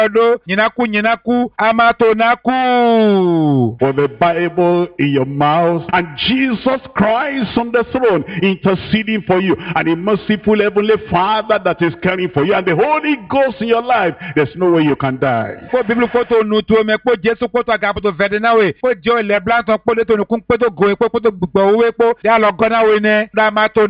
do nyinaku amato naku. For the Bible in your mouth, and Jesus Christ on the throne interceding for you, and a merciful heavenly Father that is caring for you, and the Holy Ghost in your life. There's no way you can die. For Bible photo nutu me po Jesu photo agapoto vedenawe po joy le blanton po le to nukun po to go po to gbowe po ya lo gona we ne amato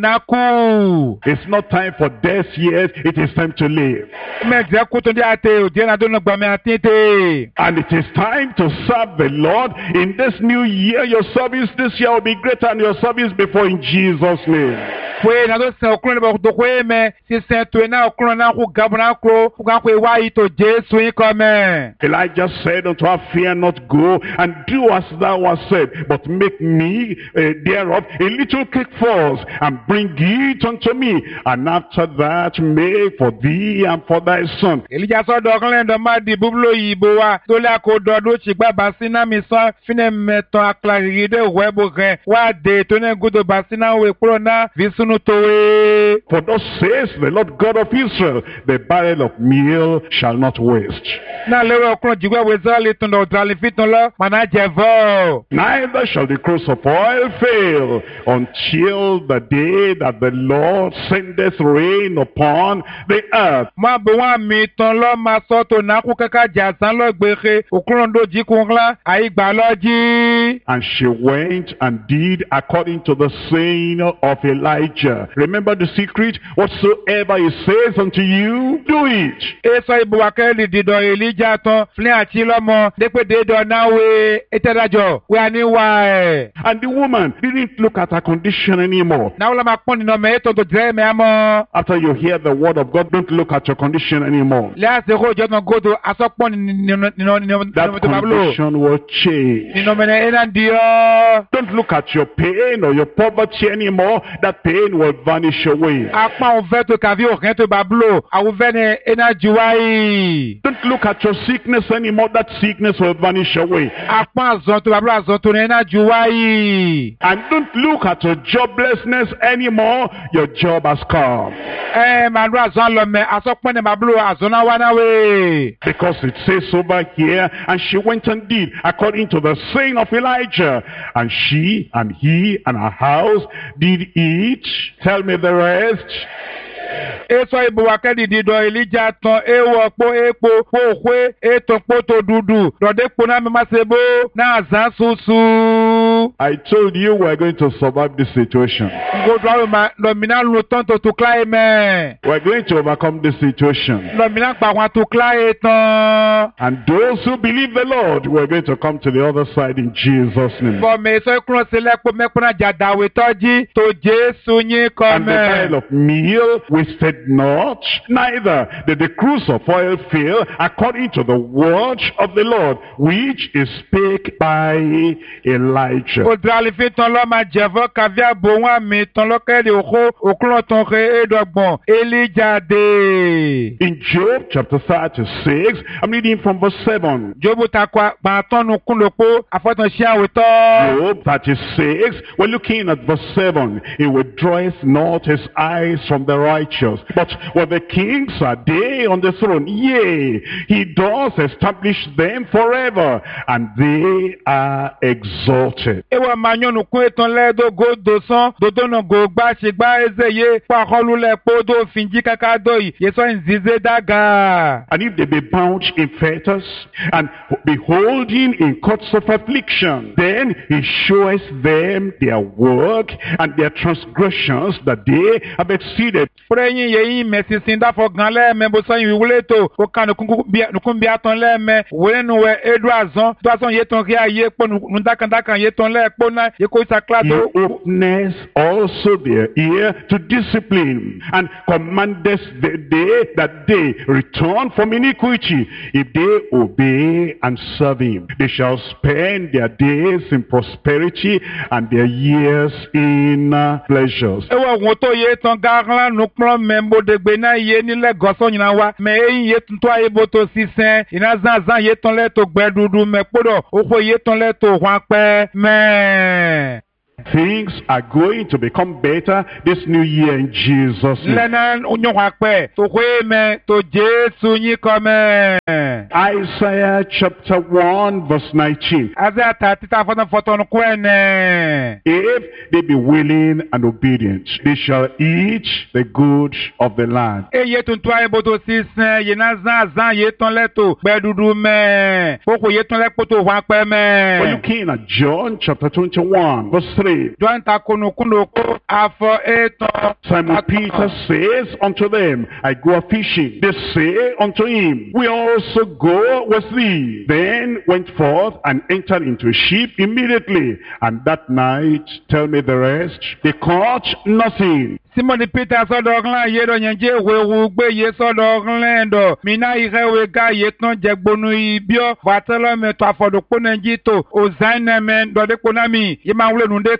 naku. It's not time for death yet, it is time to live. Me je ko to di ate o je na do no gba me atete. And it is time to serve the Lord in this new year. Your service this year will be greater than your service before, in Jesus' name. Fue na do se okun le bo to ko me si se to na okun na ku gabona ko ku ga ko wa yi to Jesu yin ko me. Elijah said unto her, fear not, go and do as thou hast said, but make me thereof a little cake first, and bring it unto me, and after that make for thee and for thy son. Elijah so do kan le do ma di bublo yibo wa to le ko do do ti gba basina mi so fine meton aklariri de webo gen wa de to ne gudo basina we kuro na visunu towe. For thus says the Lord God of Israel, the barrel of meal shall not waste. Na lewe okron jigwe we zali ton do drali fiton lo mana jevo. Neither shall the cruse of oil fail until the day that the Lord sendeth rain upon the earth. Ma bo wa mi ton lo ma so to na ku kaka jasan lo gbeche okron do jikun la ai gba loji. And she went and did according to the saying of Elijah. Remember the secret? Whatsoever he says unto you, do it. Eso ibo wa ke li dido Elijah ton flin ati lomo depe de do na we etedajo we ani wa e. And the woman didn't look at her condition anymore. Na wala ma pon ni no me to do je me amo. After you hear the word of God, don't look at your condition anymore. Le ase ko jo no go to asopon ni that condition will change. Ni no me na dio. Don't look at your pain or your poverty anymore. That pain will vanish away. Apa on veut to kavi o rien to bablo. A ou vene ena juai. Don't look at your sickness anymore. That sickness will vanish away. Apa zon to bablo azon to ena juai. And don't look at your joblessness anymore. Your job has come. Manu azon lo me asopon ne bablo azona wana we. Because it says over here, and she went and did according to the saying of Elijah, and she and he and her house did eat. Tell me the rest. Eso ibo wa ke di do Elijah ton ewo po epo po kwe eto poto dudu do de po na me masebo na azan susu. I told you we're going to survive this situation. Go do ma lo mina lo ton to climb. We're going to overcome this situation. Lo mina pa wan to climb ton. And those who believe the Lord, we're going to come to the other side in Jesus' name. Bo me so kro se le po me po na jadawe toji to Jesu yin ko And the barrel of meal wasted not, neither did the cruse of oil fail, according to the word of the Lord, which is spake by Elijah. O drali fi ton lo ma jevo kavia bo wan mi ton lo ke de oko okron ton ke edogbon Elijah de. In Job chapter 36, I'm reading from verse 7. Job takwa ba ton nu kun lopo afoton sia we to. Job 36, we're looking at verse 7. He withdraweth not his eyes from the righteous, but when the kings are they on the throne, yea, he does establish them forever, and they are exalted. Ewa manyonu ku eton le do go do son do do no go gba se gba ezeye pa holu le po do finji kaka do yi yeso nzize daga. And if they be bound in fetters, and be holding in cords of affliction, then he showeth them their work and their transgressions that they have exceeded. Preyin yeyin mesisin da fo gan le me bo so yin wule to o kan nukun bi aton le me we nu we edu azon do azon ye ton ri aye po nu dakan ye ton le po na ye ko sakla do. He openeth also their ear to discipline, and commandeth the day that they return from iniquity. If they obey and serve him, they shall spend their days in prosperity and their years in pleasures. Ewa won to ye ton garan nu pon membo de gbe na ye ni le goso nyina wa me yin ye tun to aye bo to sisen ina zan ye ton le to gbedudu me podo o ko ye ton le to hwan pe me. Things are going to become better this new year in Jesus' name. Lẹ́nà onyọ̀wàpẹ̀ tó kwe mẹ́ tó Jésù yín kọ́ mẹ́. Isaiah chapter 1 verse 19. Isaiah 30:14 kwe nẹ́. If they be willing and obedient, they shall eat the good of the land. Eye tuntun ayé bó tó sísẹ́ yìí náà zan yé tán lẹ́tò gbẹ́dúdú mẹ́. Kókò yé tán lẹ́pọ̀ tó wá pẹ́ mẹ́. We're looking at John chapter 21 verse 3. John ta kunu ko afọ etan. Simon Peter says unto them, I go a fishing. They say unto him, we also go with thee. Then went forth and entered into a ship immediately. And that night, tell me the rest, they caught nothing. Simon Peter sọ́dọ̀ ọ̀gá yé dọ̀ yẹn jẹ́ ìwéwu gbé yé sọ́dọ̀ ọ̀gá dọ̀. Mina ìhẹ́wé ká yé tán jẹgbonu ibiọ́. Vàtẹ́lọ́ mi tó àfọ̀dùkú nẹ́jí tó. Òzáìnẹ́mẹ́ dọ̀dẹ́kọ̀ náà mi. Yé máa wúlò nùdé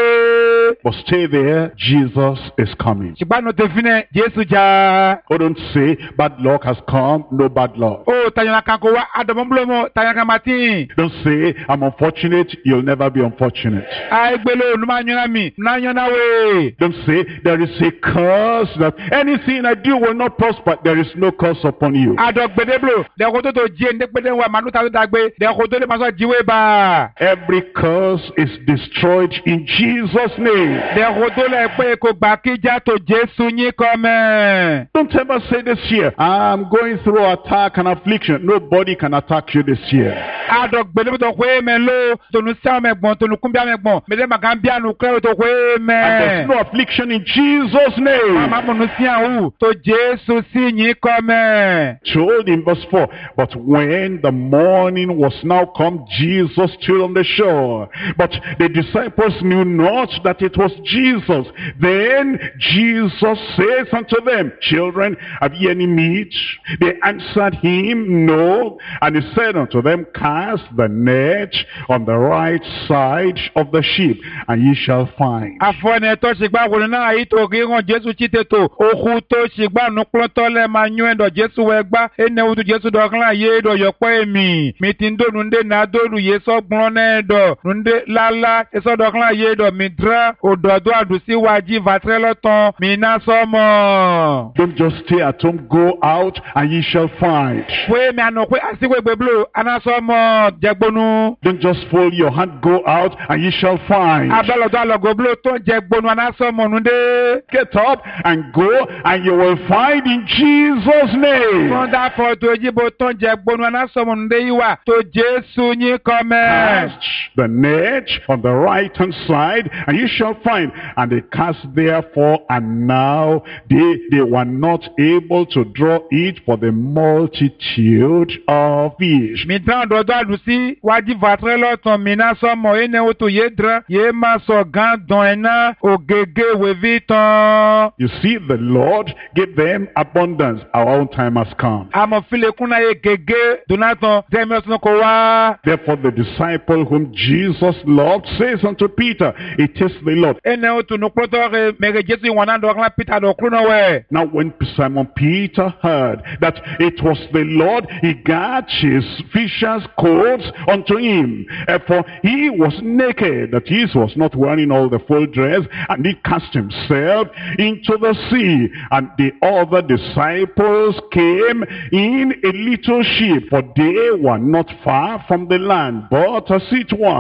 pépé. But stay there, Jesus is coming. Ṣùgbọ́n tó fi ní Jésù jà. Oh, don't say, bad luck has come, no bad luck. Ó tàyànà kan kò wá àdàmọ́bùlọ́mọ́ tàyànà kan máa tì. Don't say, I'm unfortunate, you'll never be unfortunate. Àìgbélé olùmọ̀ọ́nyọ́nà mi, náyọ́nà wé. Don't say, there is a curse that anything I do will not prosper. There is no curse upon you. Àdọ̀gbẹ̀dẹ́bùlò, dẹ̀kọ̀ tó jí ẹ̀ndẹ́gbẹ̀dẹ́ wa màánú tàbí dàgbé, dẹ̀kọ̀ tó lè máa sọ jíwé bá. Every curse is destroyed in Jesus' name. Dẹ̀kọ̀ tó lè pé kò gbà kíjà tó Jésù yín kọ́ mẹ́. Don't ever say this year, I'm going through attack and affliction. Nobody can attack you this year. Àdọ̀gbẹ̀dẹ́bùlò tó kwé mẹ́ ló, tònú sáwọn mẹ́gbọ̀n, tònú kúnbíà mẹ́gbọ̀n, mẹ́lẹ́ màkà ń bí ànú kẹ́rù tó kwé mẹ́. And there's no affliction in Jesus' name. Màmá mọ̀nù sí àwù tó Jésù sí yín kọ́ mẹ́. Told in verse 4, but when the morning was now come, Jesus stood on the shore. But the disciples knew not that it was Jesus. Then Jesus says unto them, children, have ye any meat? They answered him, no. And he said unto them, cast the net on the right side of the ship, and ye shall find. Àfọ̀nẹ̀ tó ṣìgbà wòlò náà yìí tó kí hàn Jésù tí tètò. Òkú tó ṣìgbà nùpọ̀lọ́tọ́ lẹ́ máa yún ẹ̀dọ̀ Jésù wẹ̀ gbá. Ẹnẹ́wùtú Jésù dọ̀kúnlá yé ẹ̀dọ̀ yọ̀pọ̀ èmi. Mi ti ń dó nùndé náà dóòlù yé sọ́gbọ́n náà ẹ̀dọ̀. Nùndé lálá ẹ̀sọ́ dọ̀kúnlá yé ẹ̀dọ̀ mi dra. Òdòdó àdùsí wájí vàtírẹ́ lọ́tàn. Mi ná sọ́mọ̀. Don't just stay at home, go out and ye shall find. Fue mi àná pé àsìwé gbèbúlò anásọ́mọ̀ jẹgbónú. Don't just fold your hand, go out and ye shall find. Abẹ́lọ́dọ̀ àlọ́gọ́búlò tó ń jẹgbónú anásọ́mọ̀ nùndé. Get up and go and you will find in Jesus' name. Fọ́ndà fọ́tò ìjìbò tó ń jẹgbónú anásọ́mọ̀ nùndé yìí wà tó Jésù yín kọ́ mẹ́. Cast the net on the right hand side and you shall find. And they cast therefore, and now they were not able to draw it for the multitude of fish. Mi dán dọ́dọ́ àdùsí wájú vàtírẹ́ lọ́tàn mi ná sọ́mọ̀ ẹ̀nẹ́ wòtò yé dán yé má sọ gán dán ẹ̀ ná ògègé wèví tán. You see, the Lord gave them abundance. Our own time has come. Àmọ̀ filẹ̀kùn náà yé gègé donatàn dẹ́mi ọ̀sán kò wá. Therefore the disciple whom Jesus loved says unto Peter, it is the Lord. Ẹ̀nẹ́ wòtò nùpọ̀tọ́ rẹ̀ mẹ̀rẹ̀ Jésù ìwọ̀n náà dọ̀kúnlá Peter dọ̀kúrú náà wẹ̀. Now when Simon Peter heard that it was the Lord, he got his fisher's coats unto him. For he was naked, that he was not wearing all the full dress, and he cast himself into the sea. And the other disciples came in a little ship, for they were not far from the land, but as it were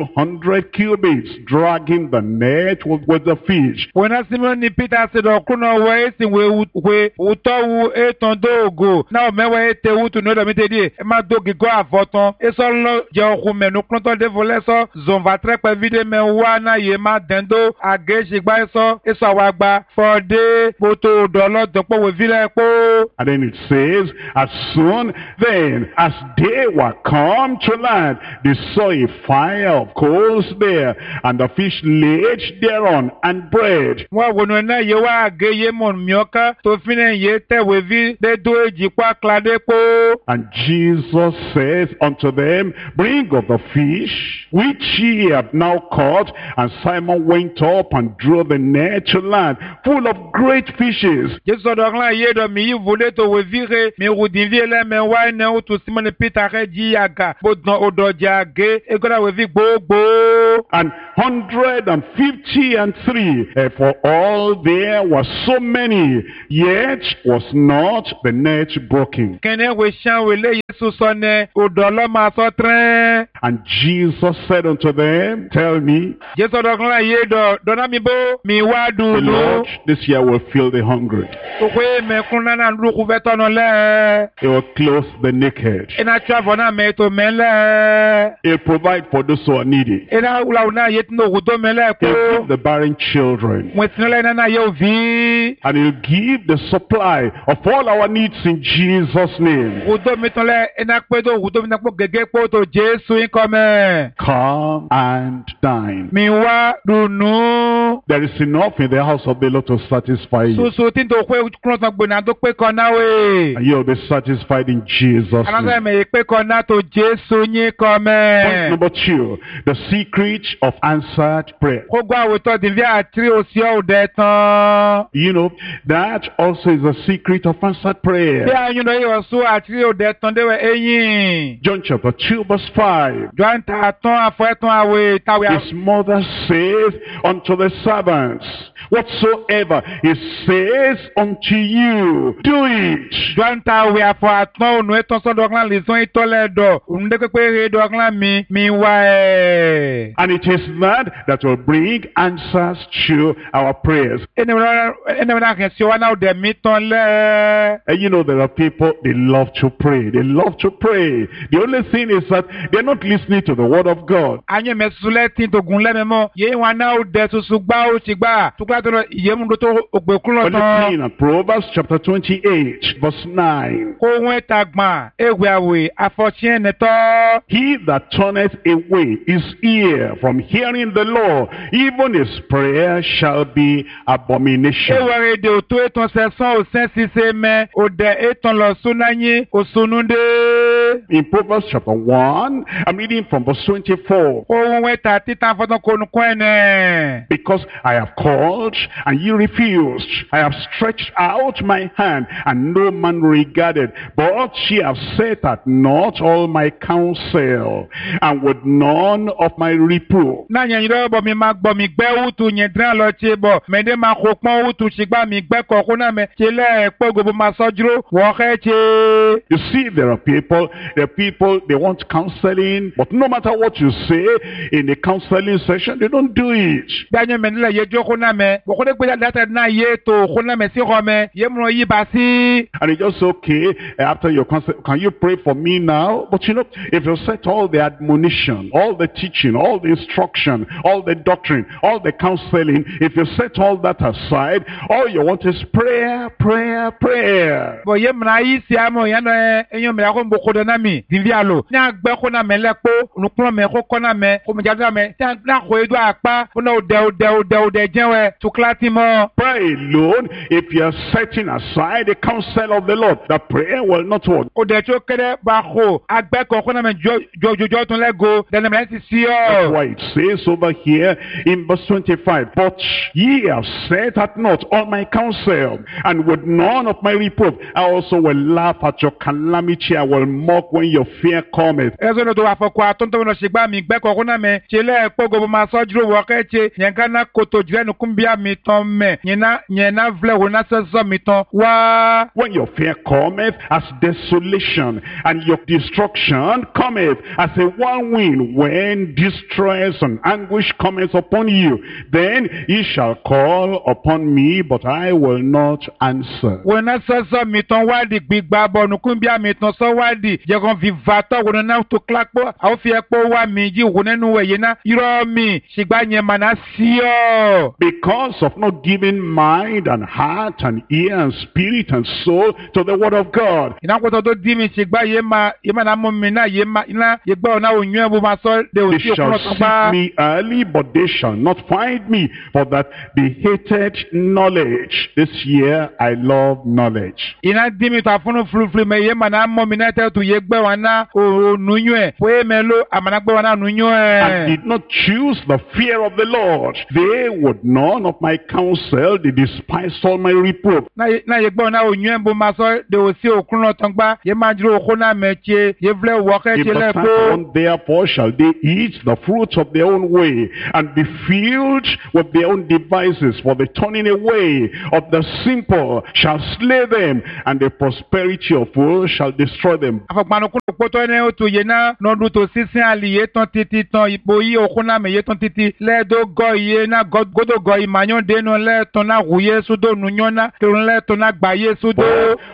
200 cubits, dragging the net with the fish. When I see when Peter said, "Okuno we sin we utowu eton dogo na o mewe ete wutu no do mi tedi e ma dogi go avotan e so lo je okun menu klonto de voleso zon va tre pe vide me wa na ye ma dendo age sigba e so wa gba for de poto do lo dopo we vile po. And then it says, as soon then as they were come to land, they saw a fire of coals there, and the fish laid thereon, and bread. Wa wono na ye wa age ye mon mioka to fine ye te we vi de do eji kwa klade po. And Jesus says unto unto them, bring of the fish, which ye have now caught. And Simon went up and drew the net to land, full of great fishes. Jésus ọ̀dọ̀gán yé dọ̀ mi yí volé tó wé vire mi rùdìn vie lẹ́ mi wá ẹnẹ́ ó tó Simon Peter rẹ̀ jí àgà bó dàn ọ̀dọ̀ jà gé egbọ́dọ̀ wé vi gbogbo. And 153, for all there were so many, yet was not the net broken. Kẹ́nẹ́ wé ṣán wé lé Yéṣu sọ́nẹ́ ọ̀dọ̀ ọlọ́mà sọ́tẹ́rẹ́. And Jesus said unto them, tell me, Jésus ọ̀dọ̀gán yé dọ̀ dọ̀nà mi bó mi wá the dùn Lord this year will fill the hungry. Tukwe mekun nana nduku vetono le. He will clothe the naked. Ina chavo na meto mele. He'll provide for those who are needy. Ina ula una yetno gudo mele He'll ko. give the barren children. Mwetinole nana yovi. And he'll give the supply of all our needs in Jesus' name. Gudo mitole ina kwedo gudo minakpo gege poto Jesu inkome. Come and dine. Miwa dunu. There is enough in the house of the Lord to satisfy you. Susu tinto kwe krono gbona do pe kona we. And you'll be satisfied in Jesus' Anasa name. me pe kona to Jesu yin Point kome. number 2, the secret of answered prayer. Kogwa weto divya atri osio udetan. You know, that also is a secret of answered prayer. Bí a yún lọ yóò sún àti òde tán déwẹ̀ eyín. John chapter 2 verse 5. Jọ́n ta tán àfọ̀ẹ́tàn àwẹ̀ tàwẹ̀ His mother saith unto the servants, whatsoever he says unto you, do it. Jọ́n ta àwẹ̀ àfọ̀ àtàn ònú ẹ̀tàn sọ́dọ̀ọ́glá lè sún ìtọ́lẹ̀ dọ̀. Òun dé pépé rè dọ̀ọ́glá mi wá ẹ̀. And it is that will bring answers to our prayers. Ẹni wọn kẹ̀ sí wa náà dẹ̀ mí tán lẹ́. And you know, there are people, they love to pray. They love to pray. The only thing is that they're not listening to the word of God. Anyẹ mẹ́sùlẹ̀ tí tògùn lẹ́mẹ̀mọ́. Yéé wọn náà dẹ̀ tuntun gbá ó ti gbà. Tukula tó lọ ìyẹ́mu tó ògbékún lọ But let's tán. see in Proverbs chapter 28 verse 9. Kó wọ́n ta gbọ̀n ewé àwẹ̀ àfọ̀ṣẹ́ nìtọ́. He that turneth away his ear from hearing the law, even his prayer shall be abomination. Ewere de oto eton sẹ̀sán òsẹ́ ṣiṣẹ́ mẹ́ òdẹ eton lọ súnáyé òsúnúndé. In Proverbs chapter 1, I'm reading from verse 24. Ohun wẹ́ta títa fọ́tán konukọ́ ẹ̀nẹ̀. Because I have called, and ye refused. I have stretched out my hand, and no man regarded. But ye have set at naught all my counsel, and with none of my reproof. Náà yẹn yìí lọ́wọ́ mi máa gbọ́ mi gbẹ́ wútu yẹn dín lọ ṣe bọ̀. Mẹ́ndé máa kó pọ́n wútu ṣìgbà mi gbẹ́ kọ̀ọ̀kú náà mẹ́. Ṣe lẹ́ẹ̀pẹ́ gbogbo máa sọ́júró wọ́n kẹ́ ṣe. You see, there are people, they want counseling, but no matter what you say in the counseling session, they don't do it. Dájọ́ mẹ́ni lẹ̀ yẹ jókòó náà mẹ́. Bọ̀kúndé gbé dáadáa náà yé tó kó náà mẹ́ sí họ mẹ́. Yé mu yí ba sí. And it's just okay after your counsel. Can you pray for me now? But you know, if you set all the admonition, all the teaching, all the instruction, all the doctrine, all the counseling, if you set all that aside, all you want is prayer, prayer, prayer. Bọ̀ yé mìíràn yí sí àmọ́ yẹn náà ẹ̀yàn mìíràn kó ń bọ̀ kó dọ̀ náà mi. Dìbí àlò. Ní àgbẹ̀ kó náà mẹ́ lẹ́kpó. Olùkọ́ mẹ́ kó kọ́ náà mẹ́. Kó mi jáde náà mẹ́. Tí a kò edu àpá. Ó náà òdẹ jẹ́wẹ́. Tukla ti mọ́. Pray alone if you are setting aside the counsel of the Lord. The prayer will not work. Òdẹ tó kẹ́rẹ́ bá kó. Àgbẹ̀ kọ̀ọ̀kan náà mẹ́ jọjọjọ tún lẹ́gò. Dẹ̀nẹ̀ mìíràn ti sí That's ọ. why it says over here in verse 25, but ye have set at naught all my counsel, and with none of my reproof. I also will laugh at your calamity. I will mock when your fear cometh. Ẹ̀sọ́ ní o tó wà fọkọ àtúntò náà ṣègbà mi gbẹ́ kọ̀ọ̀kan náà mẹ́. Ṣe lẹ́ẹ̀pọ̀ gbogbo máa sọ́jú wọ̀ kẹ́ẹ̀ṣe. Yẹn ká ná koto jùlẹ̀ nù kúmbíà mi tán mẹ́. Yẹn ná vlẹ̀ wò ná sẹ́sọ́ mi tán. Wá. When your fear cometh as desolation, and your destruction cometh as a whirlwind, when distress and anguish cometh upon you, then ye shall call upon me, but I will not answer. Wọ́n ná sẹ́sọ́ mi tán wádìí gbígbà bọ̀ nù kúmbíà mi tán sọ wádìí. Jẹ̀kọ̀ vivatọ̀ wọ́n ná tó kílápọ̀. Àwọn fi ẹ̀pọ̀ wá mi jí wọ́n nínú ẹ̀yẹ ná. Irọ́ mi ṣìgbà yẹn mà ná sí ọ. lọ. Because of not giving mind and heart and ear and spirit and soul to the word of God. Ìnáwó tó dí mi ṣègbà yé máa náà mú mi náà yé máa iná yé gbọ́ ọ̀nà òyìn ẹ̀ bó máa sọ de They òsì òkú shall ọ̀tọ̀ gbá. seek me early, but they shall not find me, for that they hated knowledge. This year I love knowledge. Iná dí mi tó àfúnú fúlufúlu mẹ yé máa náà mọ́ mi náà tẹ́ tó yé gbẹ́ wọn náà ònúyún ẹ̀ fóyé mẹ ló àmàlà gbẹ́ wọn náà núyún And ẹ̀. did not choose the fear of the Lord. They would none of my counsel, they despised all my reproof. Náà yé gbẹ́ wọn náà òyìn ẹ̀ bó máa sọ de òsì òkú ọ̀tọ̀ gbá yé máa dúró òkú náà mẹ̀ tiẹ̀ yé filẹ̀ wọ́kẹ́ If tiẹ̀ the lẹ́kọ́. one therefore shall they eat the fruit of their own way, and be filled with their own devices, for the turning away of the simple shall slay them, and the prosperity of fools shall destroy them. Afọ̀gbanukú kpọ́tọ́ ẹni ó tó yé náà nọ́ọ̀dún tó sísìn àlì yé tán títí tán ipò yí òkú náà mẹ̀ yé tán títí lẹ́ẹ̀dó gọ́ iye náà gódò gọ́ ìmàyán dénú lẹ́ẹ̀tọ́ náà hù yé sódò nùyán náà kírun lẹ́ẹ̀tọ́ náà gbà yé sódò.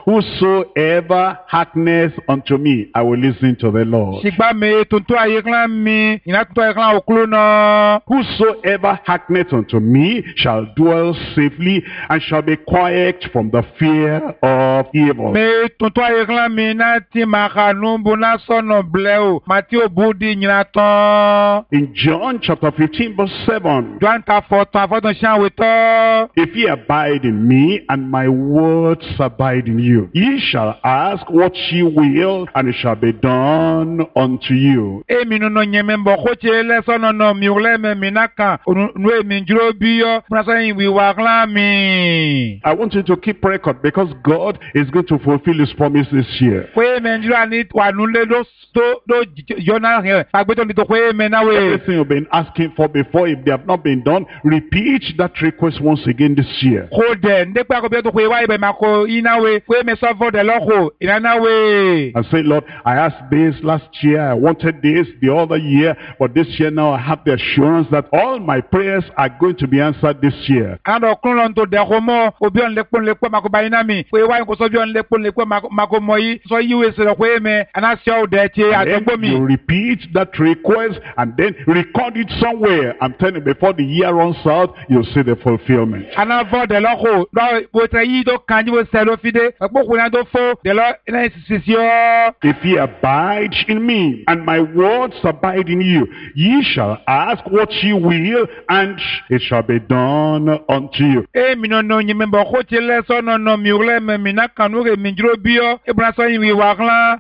Whosoever hearkeneth unto me, I will listen to the Lord. Ṣìgbà mi tuntun ayé kan mi ìná tuntun ayé kan òkúlù náà. Whosoever hearkeneth unto me shall dwell safely, and shall be quiet from the fear of evil. Mi tuntun ayé kan mi náà ti máa ka nùbù náà sọ̀nà bilẹ̀ o màá tí o bú di ìyìnà tán. In John chapter 15 verse 7, Jọ́n ta fọ̀tàn ṣáwé tọ́. if ye abide in me, and my words abide in you, ye shall ask what ye will, and it shall be done unto you. Èmi nínú nyẹ̀mẹ̀ mbọ̀ kó tse lẹ́sọ̀nà náà mi ò lẹ́mẹ̀ mi náà kàn nù èmi dúró bí yọ múná sẹ́yìn wíwá kan mi. I want you to keep record, because God is going to fulfill his promise this year. Pé Nàìjíríà ní wà nulẹ̀ ló yọ̀nà rẹ̀ àgbẹ̀tọ̀ ní tó pé èmi náà wẹ̀. Everything you've been asking for before, if they have not been done, repeat that request once again this year. Kò dẹ̀ ndékpé àkọ́bí tó pé wáyé bẹ̀ máa kó iná wẹ̀ pé mi sọ fọ́ dẹ̀ lọ́kọ̀ ìnáná wẹ̀. And say, Lord, I asked this last year, I wanted this the other year, but this year now I have the assurance that all my prayers are going to be answered this year. Àná ọkùnrin lọ́n tó dẹ̀ kó mọ́ òbí ọ̀n lẹ́kpọ̀ máa kó báyìí náà mi pé wáyé kó sọ bí ọ̀n lẹ́kpọ̀ máa kó mọ́ yìí sọ yíwèé sọ̀rọ̀ pé mi àná sọ ọ́ dẹ̀ tiẹ̀ àtọ́gbó mi. You repeat that request and then record it somewhere. I'm telling you, before the year runs out, you'll see the fulfillment. Àná fọ́ dẹ̀ lọ́kọ̀ lọ́ bó tẹ yí tó kàn jí bó sẹ́ ló fi dé ọ̀pọ̀kùnrin náà tó fọ́ dẹ̀ lọ́ iná ìsìsì ọ́. If ye abide in me, and my words abide in you, ye shall ask what ye will, and it shall be done unto you. Èmi nínú nyẹ̀mẹ̀ mbọ̀ kó tse lẹ́sọ̀nà náà mi ò lẹ́mẹ̀ mi náà kàn nù èmi dúró bí yọ ebùnà sọ́yìn wíwá kan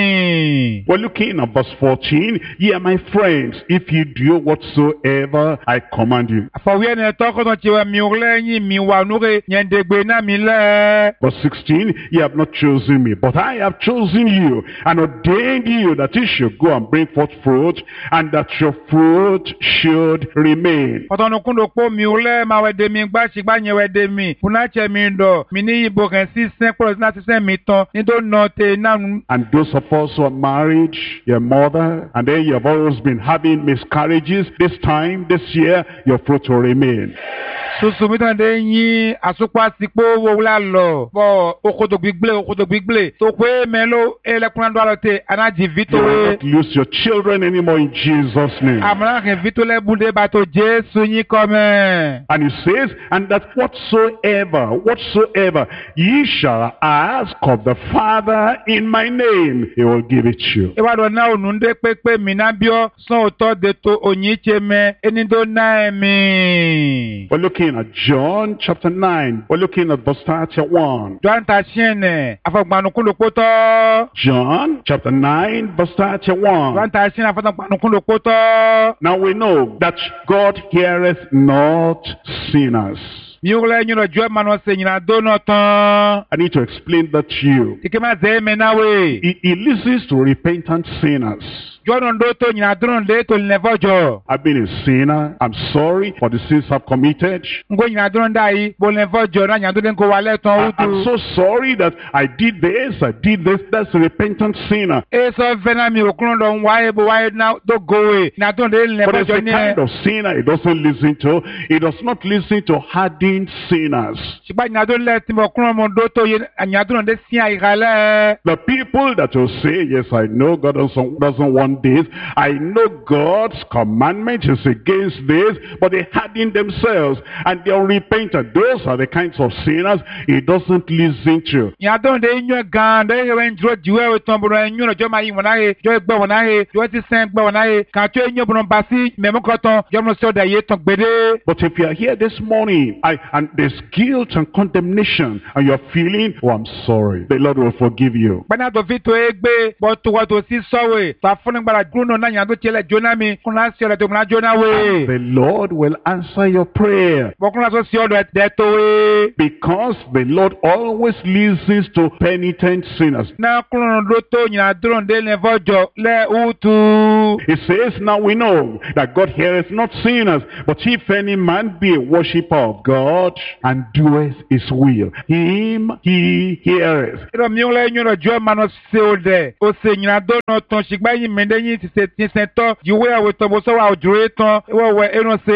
mi. We're looking at verse 14. Ye are my friends, if you do whatsoever I command you. Àfọwé ni tọkọtọ ti wá mi ò lẹ́yìn mi wà nù yẹ̀ndẹ̀gbẹ̀ náà mi lẹ́. Verse 16, ye have not chosen me, but I have chosen you, and ordained you that ye should go and bring forth fruit, and that your fruit should remain. Ọ̀tọ̀nukúndò pọ̀ mi ò lẹ́ máa wẹ̀dẹ̀ mi gbá ṣìgbà yẹn wẹ̀dẹ̀ mi. Fúnáṣẹ́ mi dọ̀ mi ní ìbò kẹ̀ sí sẹ́kọ̀rọ̀ sí náà sísẹ́ mi tán nítorí náà tẹ̀ náà. And those of us who are married, your mother, and then you have always been having miscarriages, this time, this year, your fruit will remain. Susu mi tán dé yín àsopọ̀ àsìkò wòwúlà lọ. Bọ̀ okoto gbígbé tó pé mẹ́lò ẹlẹ́kùnrin àdó àlọ́tẹ̀ anájì You vító will wé. not lose your children anymore in Jesus' name. Àmàlà kẹ̀ vító lẹ́bùdé bàtò Jésù yín kọ́ mẹ́. And he says, and that whatsoever ye shall ask of the Father in my name, he will give it you. Ìwádọ̀ náà ò nù ń dé pépé mi náà bíọ́ sán òótọ́ de to òyìn tse mẹ́ ẹni tó náà mi. We're looking at John chapter 9. We're looking at verse 31. Jọ́n ta ṣẹ́nẹ̀ afọ̀gbanukúndò kótọ́. John chapter 9 verse 31. Jọ́n ta ṣẹ́nẹ̀ afọ̀gbanukúndò kótọ́. Now we know that God heareth not sinners. Mi ò lẹ́ yín lọ jọ́ ẹ̀ máa nọ sẹ́yìn náà dó náà tán. I need to explain that to you. Ike máa zẹ́ mẹ́ náà wé. He listens to repentant sinners. Jọ́nà ndó tó yìnyín àdúrà ndé tó lè fọ́jọ́. I've been a sinner. I'm sorry for the sins I've committed. Ngo yìnyín àdúrà ndá yìí bó lè fọ́jọ́ náà yàn tó lè kó wa lẹ́tàn I'm so sorry that I did this. That's a repentant sinner. Sọ fẹ́nà mi òkúrò lọ wáyé bó wáyé náà tó gòwè. Ní àdúrà ndé lè But it's fọ́jọ́ the ní kind ẹ. of sinner he doesn't listen to. He does not listen to hardened sinners. Ṣùgbọ́n yìnyín àdúrà lẹ́ tí mo kúrò mọ́ ndó tó yẹ yìnyín àdúrà ndé sí àyíká lẹ́. The people that will say, yes, I know God doesn't want done this. I know God's commandment is against this, but they harden themselves and they're unrepentant. Those are the kinds of sinners He doesn't listen to. Ya don de nyu gan de wen dro jiwe we ton bro nyu no jo ma yi wona he jo gbe wona he jo ti sen gbe wona he ka to nyu bro basi me mo ko ton jo mo so da ye ton gbede. But if you are here this morning and there's guilt and condemnation and you're feeling, oh, I'm sorry, the Lord will forgive you. Bana do fi to egbe bo to wa to si sowe ta fun gbara gruno na yan do tele jona mi kun la si ole to na jona we. The Lord will answer your prayer. Bo kun la so si ole de to we. Because the Lord always listens to penitent sinners. Na kun do to nya dron de le vojo le utu. He says, now we know that God heareth not sinners, but if any man be a worshipper of God and doeth his will, him he heareth. Iro mi ole nyu ro jo mano se ode o se nya do no ton sigba yin mende yin ti se to juwe awe to bo so wa ojure ton wo we eno se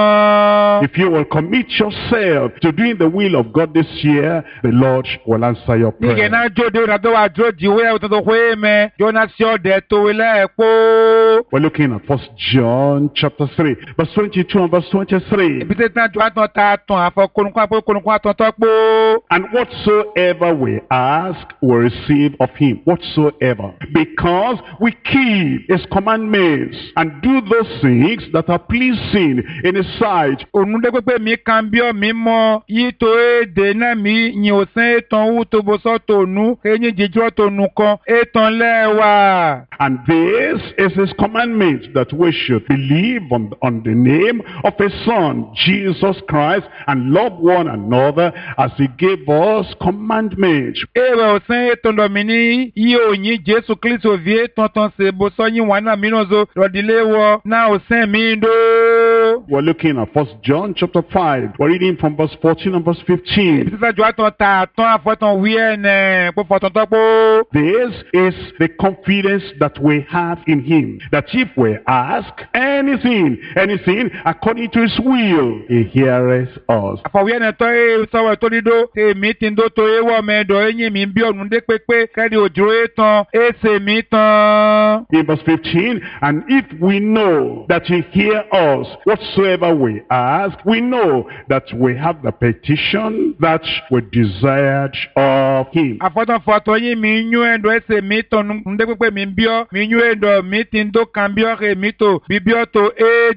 eton. If you will commit yourself to doing the will of God this year, the Lord will answer your prayer. Ni na jo de ra do wa dro juwe awe to hwe me Jonas yo de to we le po. We're looking at 1 John chapter 3, verse 22 and verse 23. Bi te tan jo aton ta ton afo konukwa aton to po. And whatsoever we ask, we receive of Him. Whatsoever. Because we keep His commandments and do those things that are pleasing in His sight. Onu de pe mi cambio mi mo yi to e de na mi yin o sen ton u to bo so to nu eyin jijo to nu kan eton lewa. And this is His commandment, that we should believe on the name of His Son, Jesus Christ, and love one another as He gave us commandments. Ewe o sen eton do mi ni yi o yin Jesu Kristo vie ton se bo so yin wa na mi no zo rodile wo na o sen mi do. We're looking at 1 John chapter 5. We're reading from verse 14 and verse 15. Bi te jo aton ta ton afoton wi ene po foton to po. This is the confidence that we have in Him, that if we ask anything according to His will, He heareth us. Afowi ene to e so to ni do e mi tin do to e wo me do eyin mi bi orun de pepe kedi ojuro etan e se mi tan. In verse 15, and if we know that He hear us, whatsoever we ask, we know that we have the petition that we desired of Him. Afoton foto yin mi nyu endo e se mi tan nde pepe mi bio mi nyu endo mi tin do cambio re mi to bibio to e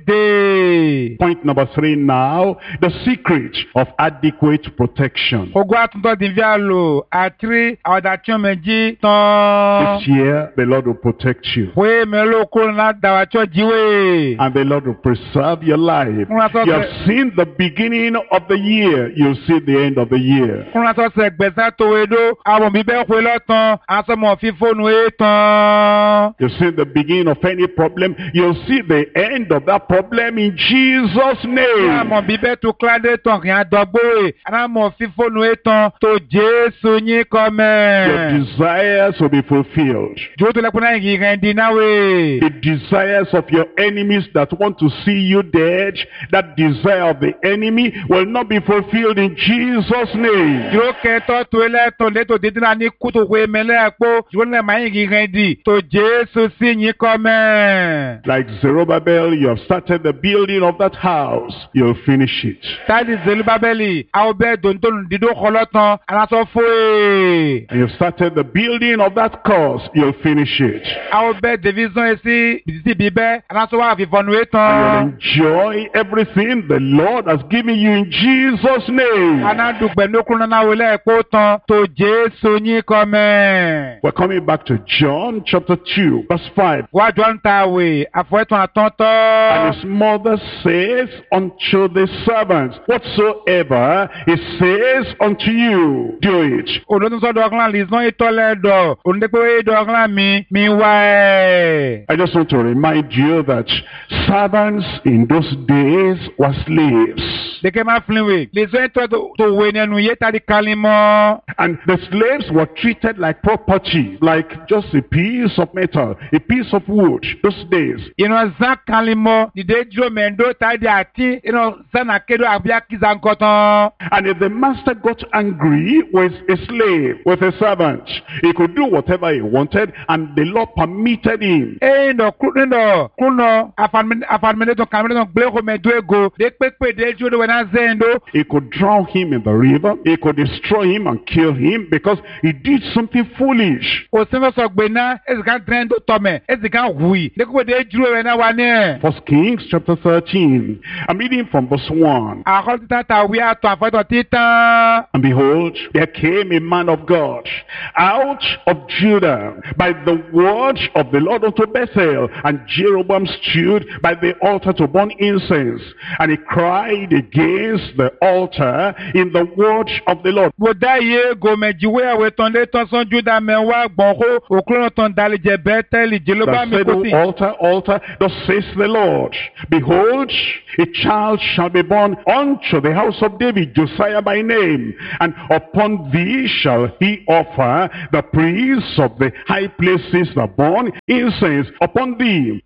de. Point number 3 now, the secret of adequate protection. Ogo atunto din via lo atri awdachon meji tan. This year, the Lord will protect you. We me lo ko na dawacho jiwe. And the Lord will preserve your life. You have seen the beginning of the year, you'll see the end of the year. Kuna to se gbesa to edo awon bi be kwe lo tan aso mo fi phone e tan. You'll see the beginning of any problem, you'll see the end of that problem in Jesus' name. Amo bi be to klade ton rin adogbo e ana mo fi phone e tan to Jesu yin come. Your desires will be fulfilled. Jo to le kuna yin rendi na we. The desires of your enemies that want to see you dead, that desire of the enemy will not be fulfilled in Jesus' name. Jo ke to le to le to didina ni kuto we mele po jo le ma yin rendi to Jesu si yin come. Like Zerubbabel, you have started the building of that house, you'll finish it. Tadi Zerubbabel awo be don dido kholotan ana so fo e. You've started the building of that course, you'll finish it. Awo be division esi bibe ana so wa fi fonu You'll etan. enjoy everything the Lord has given you in Jesus' name. Ana dugbe nokun na wo le po tan to Jesu yin come. We're coming back to John chapter 2, verse 5. Wa jo nta we afoetan atonto. And his mother says unto the servants, whatsoever he says unto you, do it. Olodun so do kan lizon itole do onde pe do kan mi wa e. I just want to remind you that servants in those days were slaves. Deke ma flinwe. Les gens to wenenu yetari kalimo. And the slaves were treated like property, like just a piece of metal, a piece of wood, those days. Zan kalimo, di de jo mendo tadi ati, zan akedo abia kizankoton. And if the master got angry with a slave, with a servant, he could do whatever he wanted, and the law permitted him. He could drown him in the river, he could destroy him and kill him because he did something foolish. 1 Kings chapter 13, I'm reading from verse 1. And behold, there came a man of God out of Judah by the word of the Lord unto Bethel, and Jeroboam stood by the altar to burn incense, and he cried against the altar in the word of the Lord. Altar, altar, thus says the Lord, behold, a child shall be born unto the house of David, Josiah by name, and upon thee shall he offer the priests of the high places that burn incense upon thee.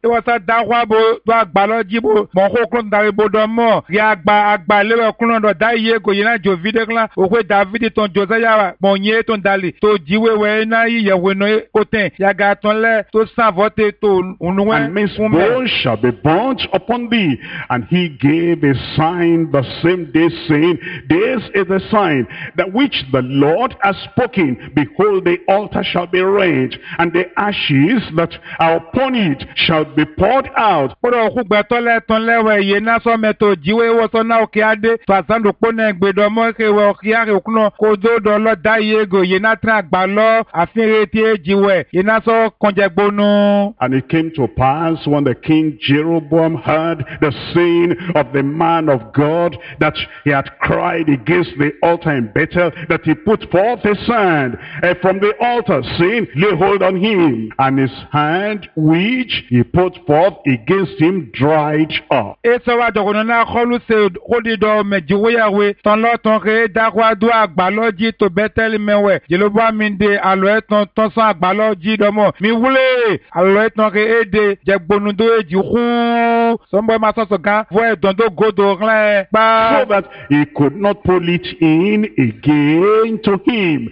And men's bones shall be burnt upon thee. And he gave a sign the same day, saying, this is the sign that which the Lord has spoken. Behold, the altar shall be rent, and the ashes that are upon it shall be poured out. And it came to pass when the king Jeroboam heard the saying of the man of God, that he had cried against the altar in Bethel, that he put forth his hand from the altar, saying, lay hold on him. And his hand which he put forth against him dried up. So that he could not pull it in again to him.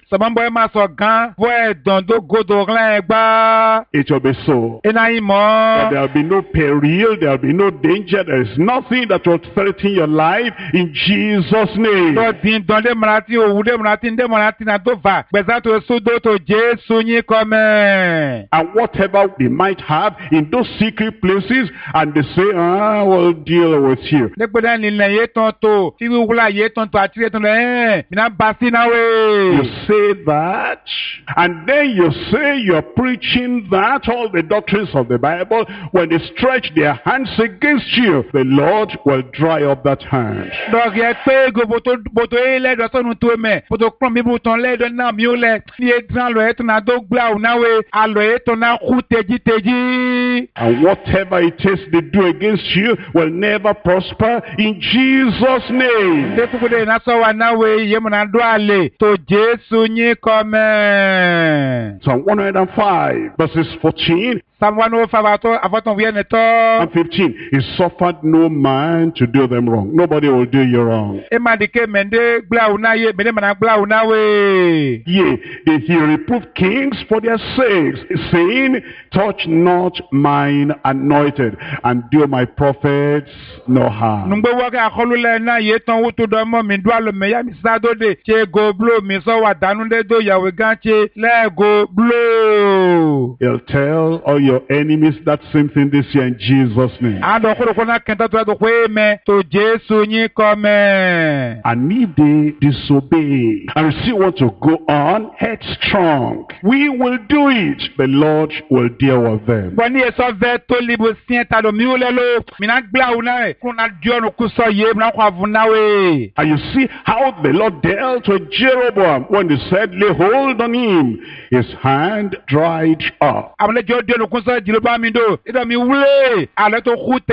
It will be so. That there will be no peril, there will be no danger, there is nothing that will threaten your life in Jesus' name. And whatever they might have in those secret places, and they say, we'll deal with you. You say that, and then you say you're preaching that, all the doctrines of the Bible, when they stretch their hands against you, the Lord will dry up that hand. And whatever it is they do against you will never prosper in Jesus' name. Psalm 105 verses 14 and 15. He suffered no man to do them wrong. Nobody will do you wrong. Yea, he reproved kings for their sakes, saying, touch not mine anointed, and do my prophets no harm. He'll tell all your enemies that same thing this year in Jesus' name. And if they disobey and still want to go on headstrong, we will do it. The Lord will deal with them. And you see how the Lord dealt with Jeroboam when they said, lay hold on him. His hand dried up.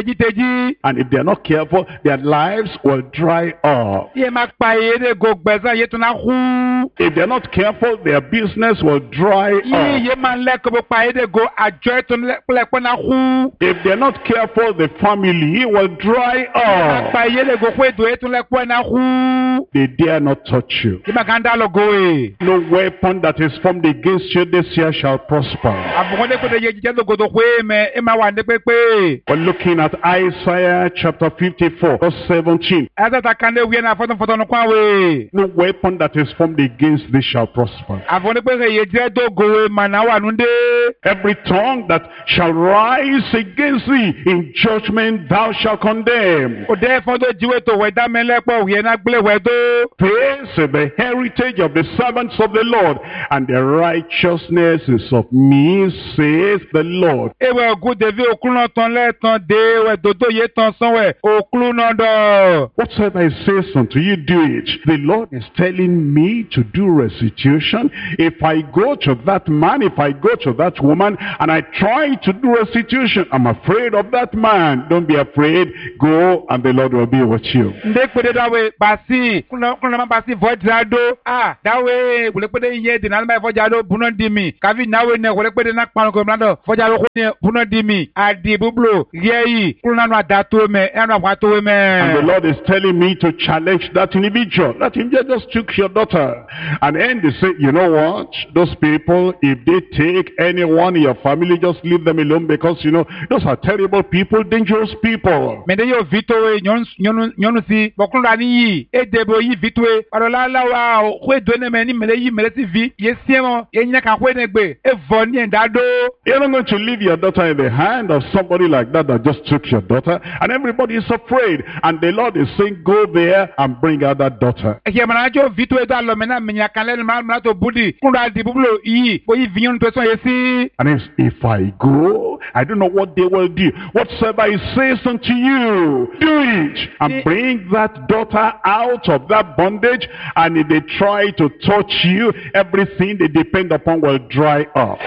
And if they're not careful, their lives will dry up. Ye ma pa ye de go gbezan ye tuna hu. If they're not careful, their business will dry up. Ye ma le ko pa ye de go ajo tun le ko na hu. If they're not careful, the family will dry up. Pa ye de go ko do tun le ko na hu. They dare not touch you. Ye ma ganda lo go e. No weapon that is formed against you this year shall prosper. Abonde ko de ye je do go do ko me e ma wa de pepe. We're looking at Isaiah chapter 54, verse 17. Asa ta kande wi na foto no kwa we. No weapon that is formed against thee shall prosper. Abonde ko ye je do go e ma na wa nu de. Every tongue that shall rise against thee in judgment thou shalt condemn. O de foto jiwe to we da me le po wi na gble we do. This is the heritage of the servants of the Lord, and the righteousness is of me, says the Lord. Ewe ogun devi okun ton le ton de we dodo ye ton son we okun no do. Whatsoever he says unto you, do it. The Lord is telling me to do restitution. If I go to that man, if I go to that woman, and I try to do restitution, I'm afraid of that man. Don't be afraid. Go, and the Lord will be with you. Nde pede da we basi kuna ma basi vojado da we gule pede ye de na ma vojado buno di mi kavi na we ne gule pede na panu ko mlando vojado ko ne buno di mi adi bublo yeyi kuna no adato me eno ato we me. And the Lord is telling me to challenge that individual. That individual just took your daughter. And then they say, you know what? Those people, if they take anyone in your family, just leave them alone, because, you know, those are terrible people, dangerous people. Mende yo vitowe nyonu si bokunra ni yi edebo yi vitowe parola la wa ko do ne me ni mele yi mele ti vi ye siemo ye nya kan ko ne gbe e vo ni endado. You're not going to leave your daughter in the hand of somebody like that just took your daughter, and everybody is afraid. And the Lord is saying, go there and bring out that daughter. E mana jo vitowe da lo mena me nya kan le ma to budi kunra di bublo yi bo yi vinyon to so ye si. And if I go, I don't know what they will do. Whatsoever he says unto you, do it, and bring that daughter out of that bondage. And if they try to touch you, everything they depend upon will dry up.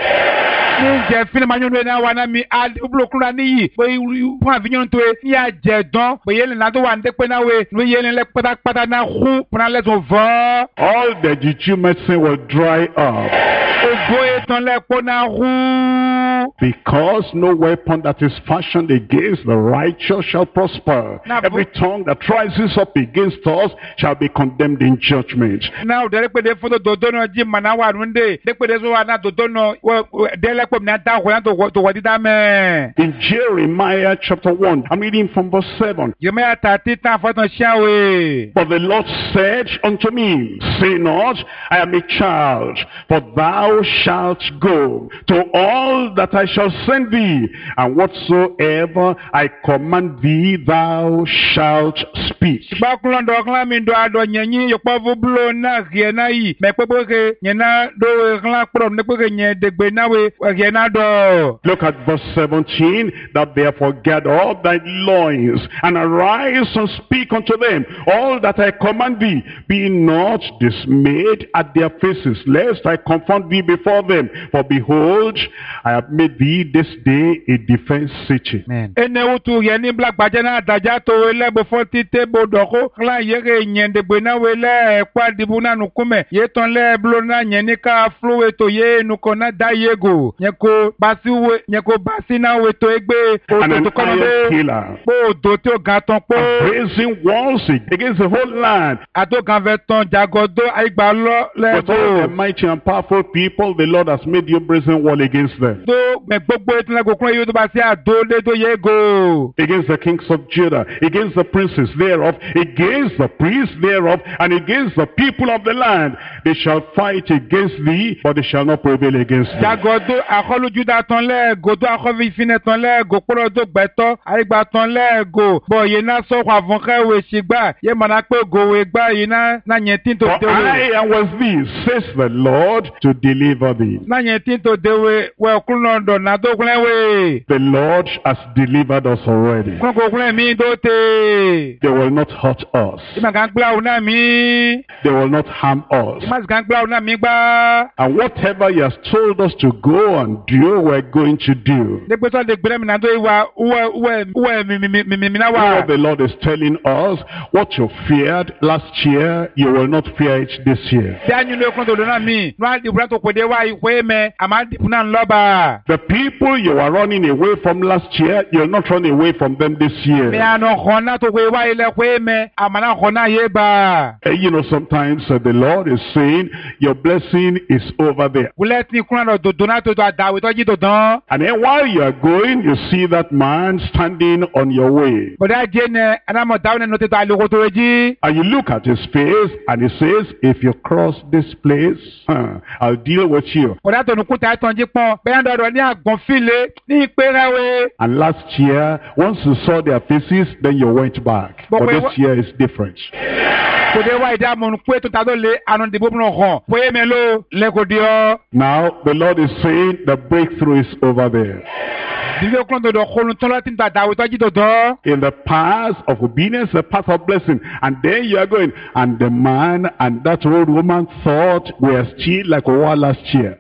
Je fini ma nyonu na wana mi ad ublo kuna ni yi bo wa vinyon to e ya je don bo yele na to wa nde pe na we no yele le pata na hu na le so vo. All the juju medicine will dry up. Ogo e ton le po na hu. Because no weapon that is fashioned against the righteous shall prosper. Every tongue that rises up against us shall be condemned in judgment. Now de pe de foto dodo no ji mana wa runde de pe de so wa na dodo no de le na da ho na to wadida me. In Jeremiah chapter 1, I'm reading from verse 7. Jeremiah 30 ta foto shawe. But the Lord said unto me, say not, I am a child, for thou shalt go to all that I shall send thee, and whatsoever I command thee, thou shalt speak. Look at verse 17. That therefore gather up thy loins, and arise and speak unto them all that I command thee. Be not dismayed at their faces, lest I confound thee before them. For behold, I have made thee this day a defense city. Amen. And an iron pillar, raising walls against the whole land. With all the mighty and powerful people, the Lord has made you brazen wall against them. Against the kings of Judah, against the princes thereof, against the priests thereof, and against the people of the land. They shall fight against thee, but they shall not prevail against thee. For I am with thee, says the Lord, to deliver thee. The Lord has delivered us already. They will not hurt us. Ima kan gbla una mi. They will not harm us. Ima kan gbla una mi gba. And whatever he has told us to go and do, we're going to do. De gbe so de gbere mi na do iwa uwe mi na wa. What the Lord is telling us, what you feared last year, you will not fear it this year. The people you are running away from last year, you'll not run away from them this year. You know, sometimes the Lord is saying, your blessing is over there. And then while you are going, you see that man standing on your way. And you look at his face and he says, if you cross this place, I'll deal with you. And last year, once you saw their faces, then you went back. But this year is different. Now, the Lord is saying the breakthrough is over there. In the path of obedience, the path of blessing. And then you are going. And the man and that old woman thought we are still like we were last year.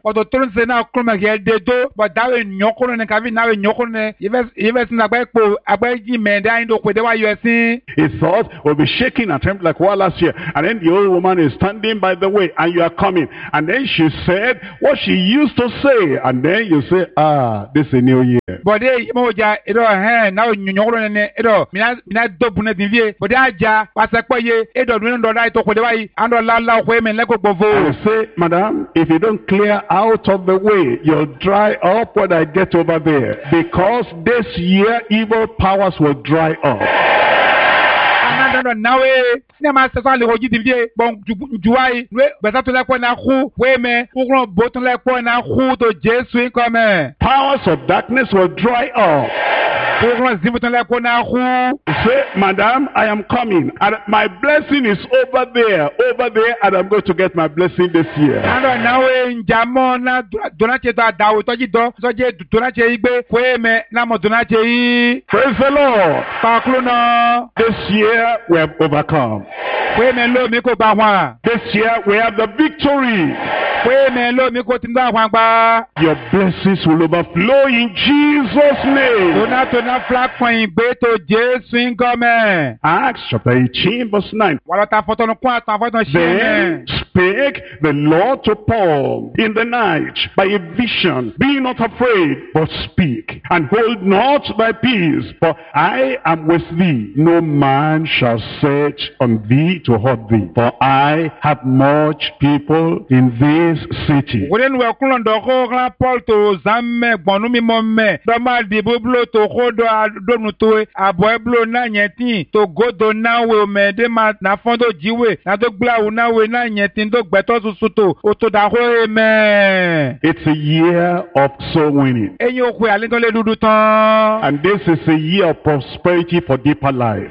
He thought we'll be shaking and trembling like we were last year. And then the old woman is standing by the way and you are coming. And then she said what she used to say. And then you say, this is a new year. Moja edo now edo mina do bune dinvie bode aja pasepoye edo dun do dai to kodewai ando la hwe leko gbovo. Say, madam, if you don't clear out of the way, you'll dry up when I get over there, because this year evil powers will dry up. Nawe nema sesa le hoji divie bon juwai we beta to lekwa na khu we me ugron boton lekwa na khu to Jesu come. Powers of darkness will dry up. Say, madam, I am coming and my blessing is over there and I'm going to get my blessing this year. Praise the Lord. This year we have overcome. This year we have the victory. Your blessings will overflow in Jesus' name. Acts chapter 18 verse 9. Then spake the Lord to Paul in the night by a vision, be not afraid, but speak, and hold not thy peace, for I am with thee. No man shall set on thee to hurt thee, for I have much people in this city. It's a year of soul winning. And this is a year of prosperity for deeper life.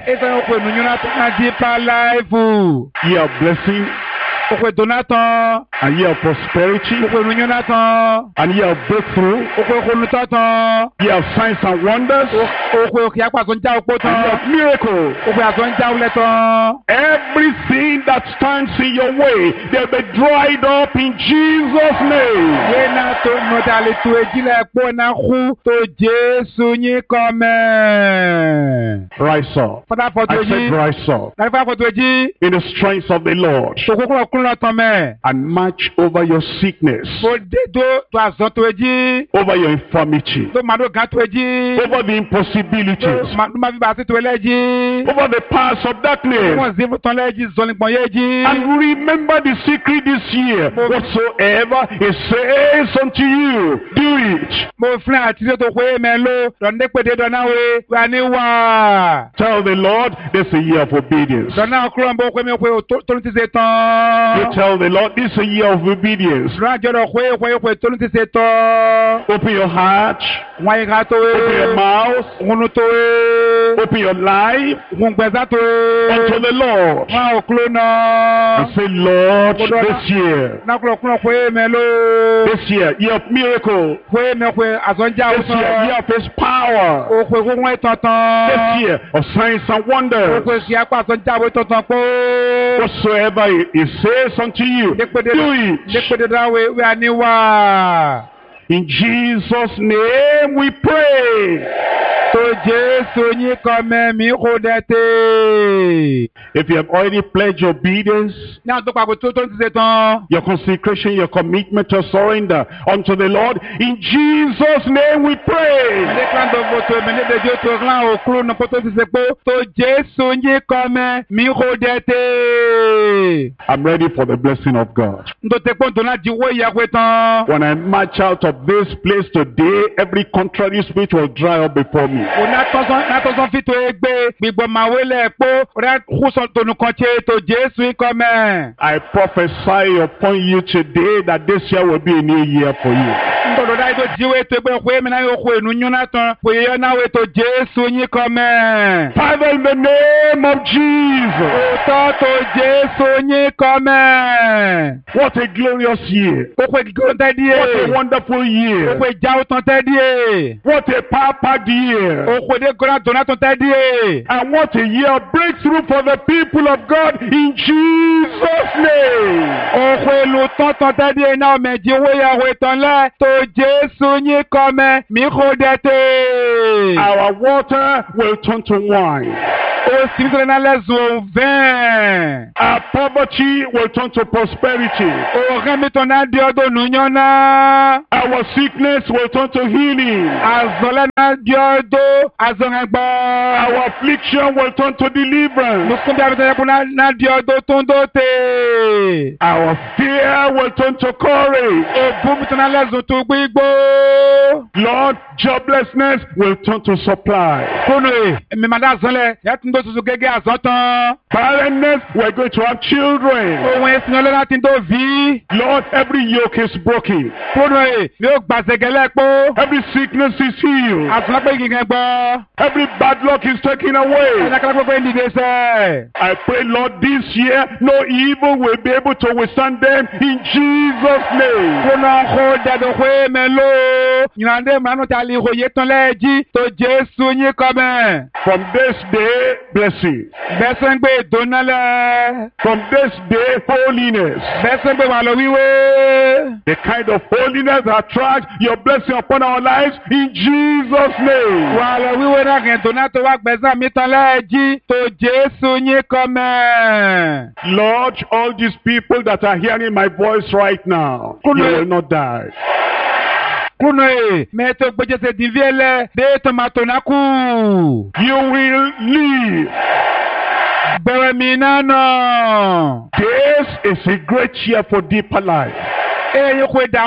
Year of blessing. A year of prosperity. A year of breakthrough. A year of signs and wonders. A year of miracles. Everything that stands in your way, they'll be dried up in Jesus' name. Rise up. I said rise up. In the strength of the Lord. And march over your sickness, over your infirmity, over the impossibilities, over the powers of darkness. And remember the secret this year. Whatsoever it says unto you, do it. Tell the Lord, this is a year of obedience. You tell the Lord, this is a year of obedience. Open your heart, open your mouth, open your life. unto the Lord. And say, Lord, this year, year of miracle. This year of His power. This year of signs and wonders. Whatsoever He says unto you, do it. In Jesus' name we pray. If you have already pledged obedience, your consecration, your commitment to surrender unto the Lord, in Jesus' name we pray. I'm ready for the blessing of God. When I march out of this place today, every contrary spirit will dry up before me. I prophesy upon you today that this year will be a new year for you. Father, in the name of Jesus. What a glorious year. What a wonderful year. What a power-packed year. And what a year of breakthrough for the people of God in Jesus' name. Our water will turn to wine. Our poverty will turn to prosperity. Our sickness will turn to healing. Our affliction will turn to deliverance. Our fear will turn to courage. Lord, joblessness will turn to supply. Barrenness, we're going to have children. Lord, every yoke is broken. Every sickness is healed. Every bad luck is taken away. I pray, Lord, this year no evil will be able to withstand them in Jesus' name. From this day, blessing. From this day, holiness. The kind of holiness that attracts your blessing upon our lives in Jesus' name. Lord, all these people that are hearing my voice right now, you will not die. You will live. This is a great year for deeper life. You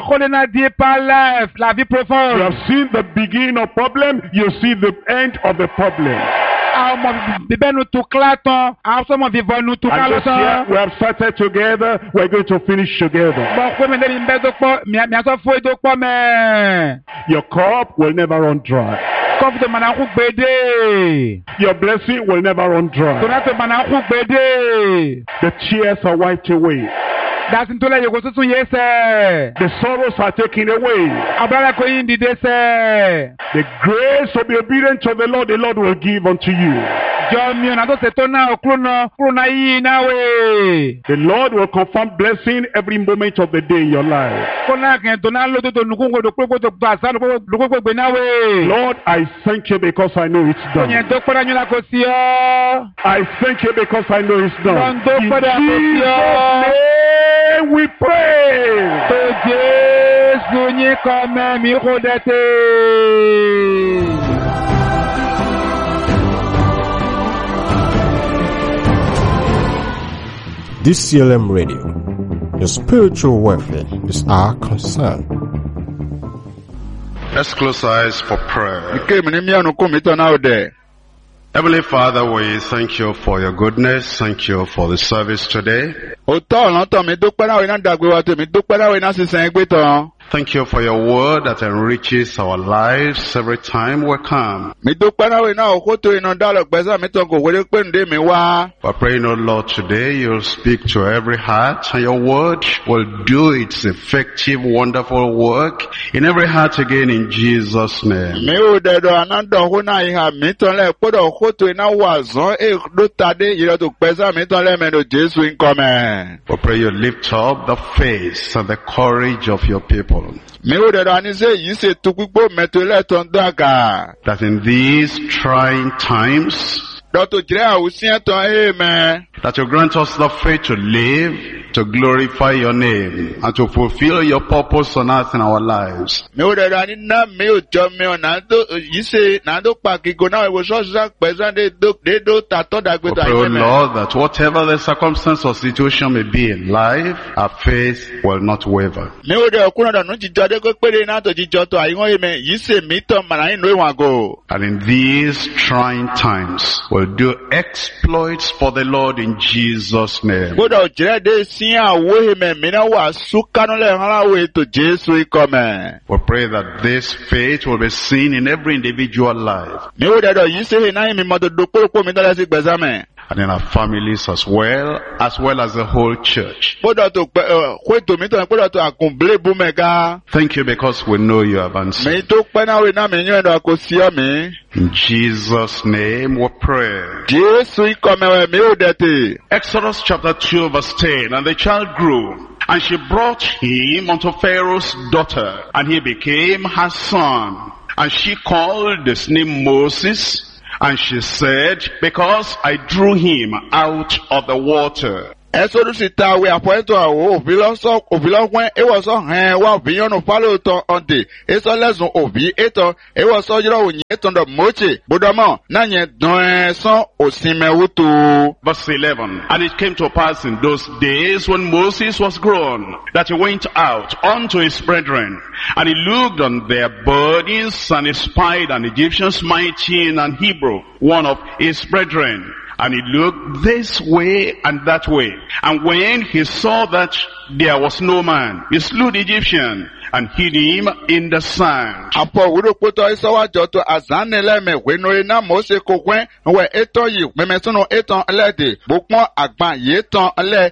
have seen the beginning of problem, you see the end of the problem. And this year we have started together, we're going to finish together. Your cup will never run dry. Your blessing will never run dry. The tears are wiped away. The sorrows are taken away. The grace to be obedient to the Lord will give unto you. The Lord will confirm blessing every moment of the day in your life. Lord, I thank you because I know it's done. I thank you because I know it's done. In Jesus' name we pray. DCLM Radio. Your spiritual welfare is our concern. Let's close our eyes for prayer. Heavenly Father, we thank you for your goodness. Thank you for the service today. Thank you for your word that enriches our lives every time we come. Mi dúpẹ́ náà wẹ̀ náà kó tó iná dálọ̀ gbẹ́sà mi tán kò wọlé pé ǹdé mi wá. We're praying, oh Lord, today you'll speak to every heart and your word will do its effective, wonderful work in every heart again in Jesus' name. Mi ò dẹ̀dọ̀ ànádọ̀ hó náà ìhà mi tán lẹ̀ kódọ̀ kó tó iná wà zán èdò tadé ìrẹ́ tó gbẹ́sà mi tán lẹ́mẹ̀ẹ́dọ̀ Jésù ń kọ́ mẹ́. We pray you lift up the faith and the courage of your people. Mi ò dẹ̀dọ̀ àníṣe yìí ṣe tu gbígbó mẹ́tò lẹ́tọ̀ ń dàgà. That in these trying times, Dọ́tò jẹ́ àwùsí ẹ̀tọ́ ẹ̀mẹ́. that you grant us the faith to live, to glorify your name, and to fulfill your purpose on earth in our lives. Mi ò dẹ̀dọ̀ àní náà mi ò jọ mi ò náà tó yìí ṣe náà tó pàkíkò náà ìwò ṣọ́ọ̀ṣì pẹ̀sán dédó tàtọ́ We dàgbẹ́tọ̀ pray, O ẹ̀mẹ́. Lord, that whatever the circumstance or situation may be in life, our faith will not waver. Mi ò dẹ̀ ọkùnrin ọ̀dọ̀ nù jíjọ dé pépéré náà tó jíjọ tó àyíwọ́n ẹ̀mẹ́ yìí ṣe mí tán màrà inú ìwọ̀n àgò. And in these trying times, we'll do exploits for the Lord in Jesus' name. Gbọ́dọ̀ jẹ́ dé sí àwọ̀ ẹ̀mẹ́ mi náà wà súnkánúlẹ̀ hánráwò ètò Jésù ikọ̀ mẹ́. We pray that this faith will be seen in every individual life Mi ò dẹ̀dọ̀ yìí ṣe náà mi mọ́tò dókòròpó mi tọ́lẹ̀ sí gbẹ̀sámẹ̀. and in our families as well as the whole church. Gbọ́dọ̀ tó kó ètò mi tọ̀ gbọ́dọ̀ tó àkùnblé bú mẹ́ga. Thank you because we know you have answered. Mi tó pẹ́ náà wẹ̀ náà mi yàn ẹ̀dọ̀ àkó sí ọ̀ mi. In Jesus' name we pray. Jésù ikọ̀ mẹ́wẹ̀ mi ò dẹ̀tì. Exodus chapter 2 verse 10, and the child grew, and she brought him unto Pharaoh's daughter, and he became her son. And she called his name Moses, and she said, because I drew him out of the water. Exodus ta we apoeto awo obilọ́gbọ́n ewọ́sọ hẹ́n wá òbíyànnù pálọ̀ tán ọ̀dẹ̀ èso lẹ́sùn òbí ètò ewọ́sọ yọrọ òyìn ètò ọ̀dọ̀ mọ́ọ̀chẹ̀ bọ́dọ̀mọ́ náà yẹn dán ẹ̀sán òsínmẹ́wútó. Verse 11, and it came to pass in those days when Moses was grown, that he went out unto his brethren, and he looked on their burdens, and he spied an Egyptian smiting an Hebrew, one of his brethren. And he looked this way and that way. And when he saw that there was no man, he slew the Egyptian and hid him in the sand. Àpọ̀ òwúrò pótọ́ ìsọ́wájọ́ tó àzánilẹ́mẹ̀ wẹ́nu iná Mósè kò pẹ́ wẹ̀ ètò yìí mẹ́mẹ́sọ́nù ètò ẹlẹ́dẹ̀ bópọ́n àgbà yìí tán ẹlẹ́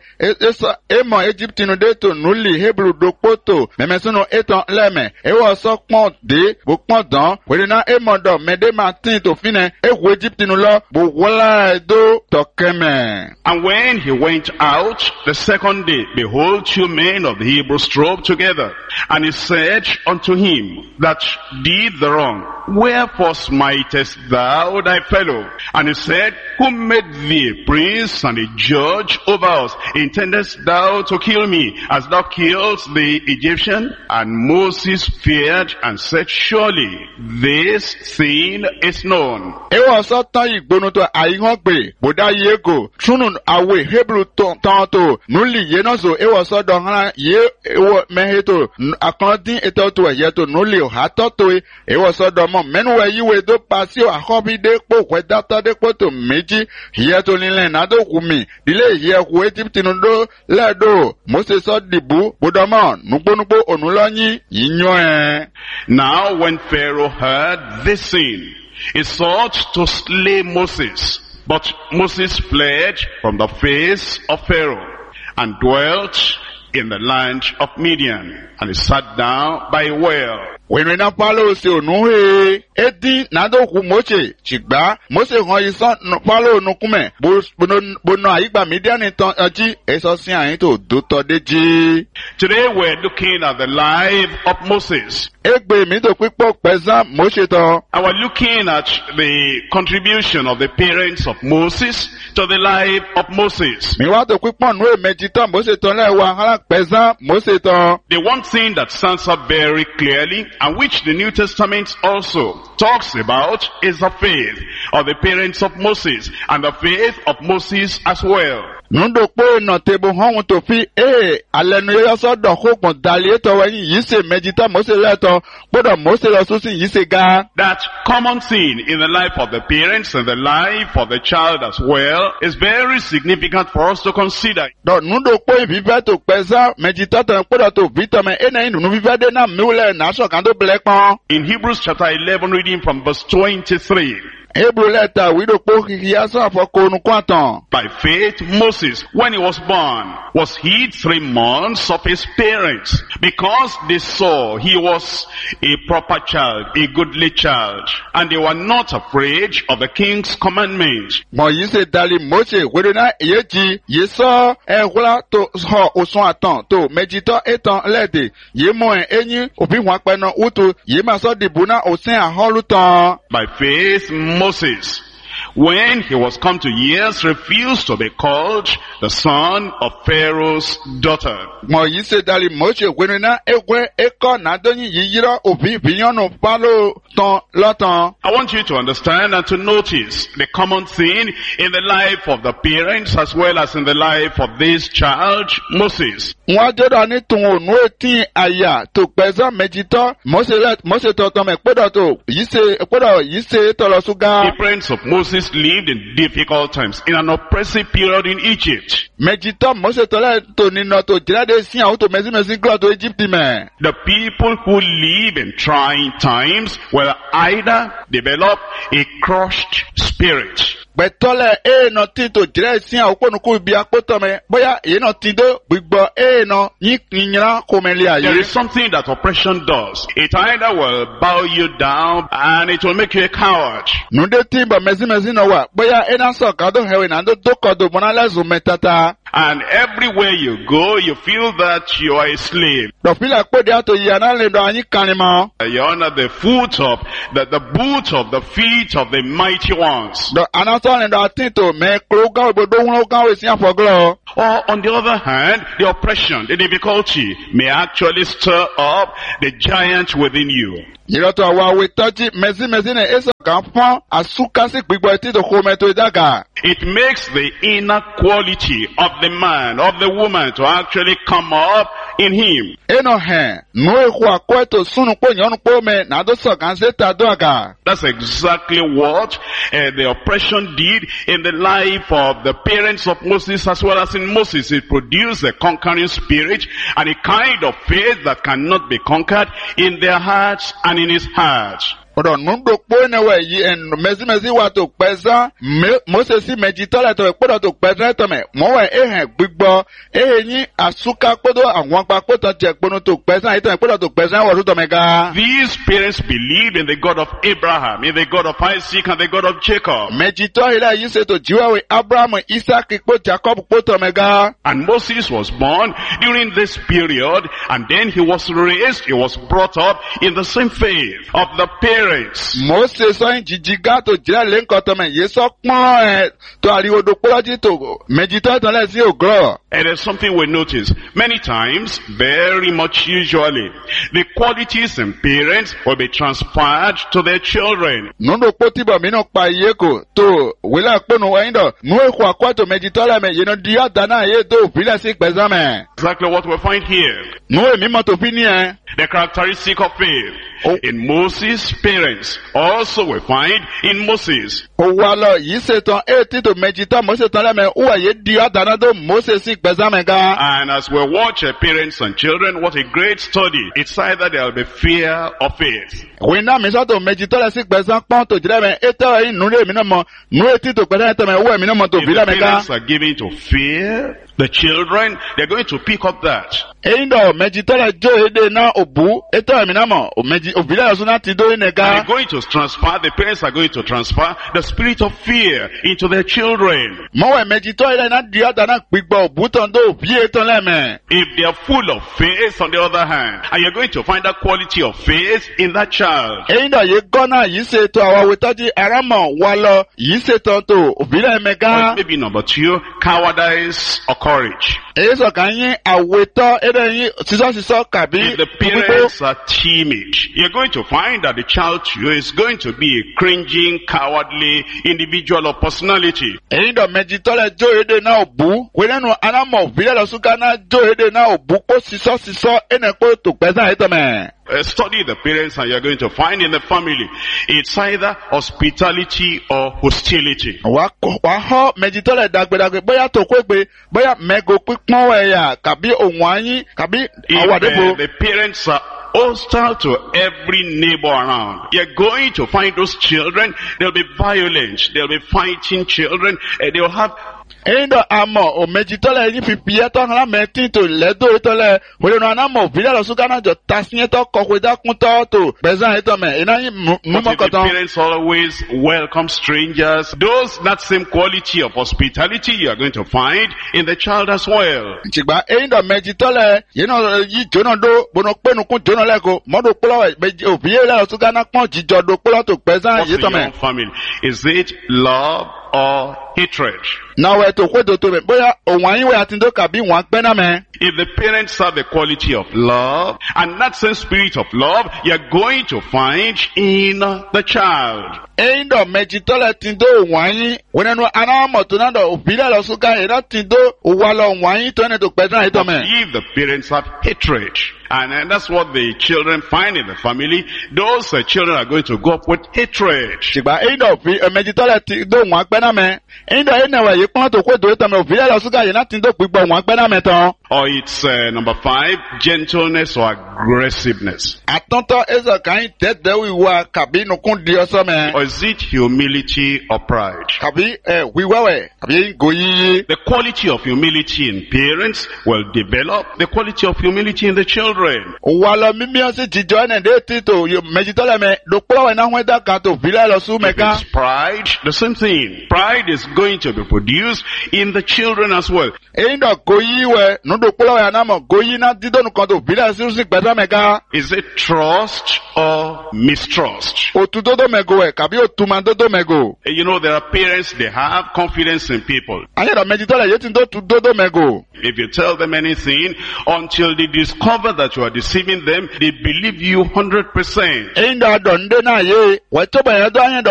èmọ̀ Egyptinu dé tó nùlì Hebrew dókòtò mẹ́mẹ́sọ́nù ètò ẹlẹ́mẹ̀ èwọ̀ sọ́pọ̀n dé bópọ́n dán wẹ́nu iná èmọ̀ dọ̀ mẹ́dẹ́ máa tíì tó fínẹ̀ èwọ̀ Egyptinu lọ bòwọ́lá ẹ̀dọ́ tọ̀kẹ́mẹ̀. And when he went out the second day, behold, 2 men of the Hebrews strove together. And he said unto him that did the wrong, wherefore smitest thou thy fellow? And he said, who made thee a prince and a judge over us? Intendest thou to kill me as thou killedst the Egyptian? And Moses feared and said, surely this thing is known. Ewa sọ́tàn ìgbónú tó àyíwọ́n gbè bòdá yéego túnú àwẹ̀ Hebrew tán tó nùlì yé náà so ewa sọ́dọ̀ hàn yé ewa mẹ́hẹ́ tó àkàndín ètò tó ẹ̀yẹ tó nùlì ọ̀hátọ́ tó ewa sọ́dọ̀ mọ́ mẹ́nuwẹ̀ yíwẹ̀ tó pa sí àkọ́bídé pò wẹ́ dátọ́dé pò tó méjì yẹ tó nílẹ̀ náà tó kù mí ilé yẹ kù Egyptinu dó lẹ́ẹ̀dọ́ Mósè sọ́ dìbò bòdọ́mọ́ nugbónugbó ònúlọ́yìn yíyan ẹ̀. Now when Pharaoh heard this thing, he sought to slay Moses. But Moses fled from the face of Pharaoh and dwelt in the land of Midian. And he sat down by a well. Wẹ́nu iná pálọ̀ ṣe ònú he edi nàdókù Mósè ṣìgbà Mósè hàn ìsán pálọ̀ ònúkúmẹ̀ bónú àyígbà mídíàní tán ọjí èso sí àyín tó dótọ́ dé jí. Today we're looking at the life of Moses. Egbe mi tó pípọ̀ pẹ̀sán Mósè tán. And we're looking at the contribution of the parents of Moses to the life of Moses. Mi wá tó pípọ̀ nú èmẹ́jì tán Mósè tán lẹ́wà hàn pẹ̀sán Mósè tán. The one thing that stands out very clearly, and which the New Testament also talks about, is the faith of the parents of Moses and the faith of Moses as well. Nundo po no tebo hon to fi alenu yo so do kokon dali to wa yin yi se mejita mo se leto bodo mo se lo so sin yi se ga. That common thing in the life of the parents and the life of the child as well is very significant for us to consider. Do nundo po viva to pesa mejita to bodo to vitamin ena inu viva de na mule na so kan do black pon. In Hebrews chapter 11 reading from verse 23. Hebrew letter we do po kiyaso for konu kwatan. By faith, Moses, when he was born, was hid 3 months of his parents, because they saw he was a proper child, a goodly child, and they were not afraid of the king's commandment. Mo yi se dali Mose wedona yeji yeso ehula to ho osun atan to mejito etan lede ye mo enyi obi wan pe no utu ye ma so dibuna osin aholutan. By faith, Moses, when he was come to years, refused to be called the son of Pharaoh's daughter. Mo yi se dali Mose wedona egwe eko na donyi yiyira obi binyonu palo ton lotan. I want you to understand and to notice the common thing in the life of the parents as well as in the life of this child, Moses. Wọ́n jẹ́dọ̀ ní tún ònú etí àyà tó pẹ̀sán mẹ́jítọ́ Mose tọ̀tọ̀ mẹ́ pẹ́dọ̀ tó yìí ṣe tọ̀lọ̀ ṣúgá. The parents of Moses lived in difficult times, in an oppressive period in Egypt. Mẹ́jítọ́ Mose tọ̀lẹ̀ tó nínú tó jẹ́dẹ̀ sí àwọn tó mẹ́sí gbọ́ tó Egypt mẹ́. The people who live in trying times will either develop a crushed spirit. Gbẹ̀tọ́lẹ̀ èèna tí tó jẹ́dẹ̀ sí àwọn òpónúkú ibi apótọ́ mẹ́ bóyá èèna tí dó gbígbọ́ èèna yínyìnrán kò mẹ́lẹ̀ àyè. There is something that oppression does. It either will bow you down and it will make you a coward. Nùdé tí bọ̀ mẹ́sí náà wà bóyá èèna sọ̀kadò hẹ̀wẹ̀ náà tó kọ̀dọ̀ mọ́ná lẹ́sùn mẹ́tata. And everywhere you go, you feel that you are a slave. Dọ̀fílà pèdè àtò ìyànà lè dọ̀ àyín kan ni mọ́. You're under the foot of the boot of the feet of the mighty ones. Dọ̀ anátọ́ lè dọ̀ àtìntò mẹ́ kúrógán òbòdó wúlógán òsì àfọ̀gọ́lọ́. Or on the other hand, the oppression, the difficulty may actually stir up the giant within you. Ìrọ̀tọ̀ àwọn àwẹ̀ tọ́jú mẹ́sí ní èso kan fún àsúkásí gbígbọ́ etí tó kó mẹ́tò ìdága. It makes the inner quality of the man, of the woman to actually come up in him. Eno hẹn, nù èkó àkọ́ ètò súnú pé ìyọ́nù pé omi nàdó sọ̀kan sí tàdó àgà. That's exactly what the oppression did in the life of the parents of Moses as well as in Moses. It produced a conquering spirit and a kind of faith that cannot be conquered in their hearts and in his heart. Ọ̀dọ̀ nùdó pé níwẹ̀ yìí ẹnu mẹ́sí wà tó pẹ́sán Mose sí méjì tọ́lẹ̀ tó ìpọ́dọ̀ tó pẹ́sán tọ̀mẹ̀ mọ́wẹ̀ ehẹ̀ gbígbọ́ ehẹ̀yìn àsúká pọ́dọ̀ àwọn apá pọ́tọ̀ tiẹ̀ gbónú tó pẹ́sán ìtàn ìpọ́dọ̀ tó pẹ́sán wọ̀ tó tọ̀mẹ̀ ga. These parents believed in the God of Abraham, in the God of Isaac and the God of Jacob. Méjì tọ́ ilé yìí ṣètò jíwáwé Abraham, Isaac, pọ́ Jacob pọ́ tọ̀mẹ̀ ga. And Moses was born during this period and then he was raised, he was brought up in the same faith of the parents. Mose sọ́yìn jìjì gátò jẹ́ lẹ́ńkọ́ tọmọ yìí sọ pọ́n ẹ̀ tó àríwodò pọ́lọ́jì tó méjì tó tán lẹ́sí ògùrọ̀. And there's something we notice. Many times, very much usually, the qualities in parents will be transferred to their children. Nùdó pótíbọ̀ mí náà pa iye kò tó wílẹ̀ pọ́nù wẹ̀yìn dọ̀ nù èkó àkọ́tò méjì tọ́lẹ̀ mẹ́ yìí náà di àdáná yé tó òfìlẹ̀ sí pẹ̀sámẹ̀. Exactly what we find here. Nù èmi mọ̀ tó fi ní ẹ. The characteristic of faith in Moses' parents also we find in Moses. Òwò àlọ́ yìí ṣetán ètí tó méjì tán Mose tán lẹ́mẹ̀ wúwà yé di àdáná tó Mose sí pẹ̀sámẹ̀ ga. And as we watch parents and children, what a great study. It's either there will be fear or faith. Wíńdà mi sọ́tò méjì tọ́lẹ̀ sí pẹ̀sán pọ́n tó jẹ́ mẹ́ ètò ẹ̀yìn nù lé mi náà mọ̀ nù ètí tó pẹ̀sán ètò mẹ́ wúwà mi náà mọ̀ tó If fi the lẹ́mẹ̀ ga. parents are given to fear, the children, they're going to pick up that. Èyí dọ̀ méjì tọ́lẹ̀ jó èdè náà òbú ètò ẹ̀mí náà mọ̀ òbílẹ̀ ọ̀sùn náà ti dórí And nìga. they're going to transfer, the parents are going to transfer the spirit of fear into their children. Mọ̀wẹ̀ méjì tọ́ ilẹ̀ náà di àdáná gbígbọ́ òbú tán tó òbí ètò lẹ́mẹ̀. If they are full of faith on the other hand, and you're going to find that quality of faith in that child. Èyí dọ̀ yìí gọ́nà yìí ṣètò àwọn àwòtájí arámọ̀ wa lọ yìí ṣètò tó òbílẹ̀ mẹ́ga. Or maybe number 2, cowardice or courage. Èyí sọ̀kan yín aweto edenyi siso kabi. If the parents are timid, you're going to find that the child to you is going to be a cringing, cowardly individual or personality. Eindo mejitole jo ede na obu. Wenenu anamo vile lo suka na jo ede na obu po siso eneko to pesa etome. Study the parents and you're going to find in the family, it's either hospitality or hostility. Waho mejitole dagbe boya to kwegbe boya mego pipon weya kabi onwanyi kabi awadebo. If the parents are hostile to every neighbor around, you're going to find those children, they'll be violent, they'll be fighting children, they'll have Eindo amo o mejitole yin pipie to ran metin to ledo itole wele anamo vile lo suka na jo tasnie to kokweda kunto to bezan etome inayi the parents always welcome strangers. That same quality of hospitality you are going to find in the child as well. Chigba eindo mejitole yi jono do bono penu kun jono leko modo polo o vile lo suka na pon jijo do polo to bezan etome. Family, is it love or hatred? Now we to kwedo to boya onwanyi we atindo kabi wan pe na me. If the parents have the quality of love, and that same spirit of love, you're going to find in the child. Eindo mejitole tindo onwanyi wenenu anamo to nando obile lo suka era tindo uwalo onwanyi to ne to pezan etome. If the parents have hatred, and that's what the children find in the family, those children are going to go up with hatred. Chigba eindo mejitole tindo wan pe na me. Eindo enewe ye pon to kwedo etome obile lo suka ye na tindo pigbo wan pe na me ton. Or it's number 5, gentleness or aggressiveness. Atonto ezo kan tede wiwa kabi no kun di osome. Or is it humility or pride? Kabi wiwawe kabi goyi. The quality of humility in parents will develop the quality of humility in the children. Walo mimi ose jijo ene de tito yo mejitole me do polo we na weda ka to vile lo su meka. If it's pride, the same thing. Pride is going to be produced in the children as well. Eindo goyi we no do polo we anamo goyi na dido no kan to vile su si pesa meka. Is it trust or mistrust? Otudodo mego we kabi otumandodo mego. You know, there are parents, they have confidence in people. Ayedo mejitole yetindo tudodo mego. If you tell them anything, until they discover that you are deceiving them, they believe you 100%. Eindo adonde na ye we to be yedo